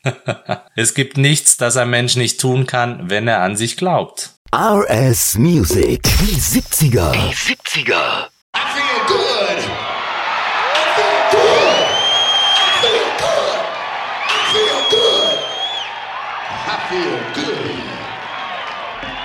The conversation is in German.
Es gibt nichts, das ein Mensch nicht tun kann, wenn er an sich glaubt. RS Music. Die 70er. Die 70er. I feel good. I feel good. I feel good. I feel good. I feel good.